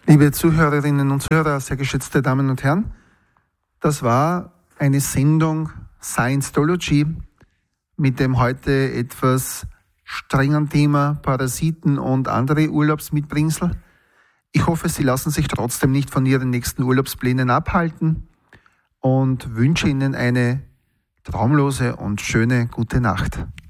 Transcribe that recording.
Liebe Zuhörerinnen und Zuhörer, sehr geschätzte Damen und Herren, das war eine Sendung Scientology mit dem heute etwas strengen Thema Parasiten und andere Urlaubsmitbringsel. Ich hoffe, Sie lassen sich trotzdem nicht von Ihren nächsten Urlaubsplänen abhalten und wünsche Ihnen eine traumlose und schöne gute Nacht.